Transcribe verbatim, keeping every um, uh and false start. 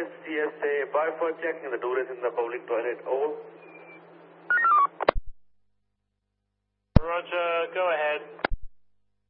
C S A, bar for checking the door is in the public toilet. Over.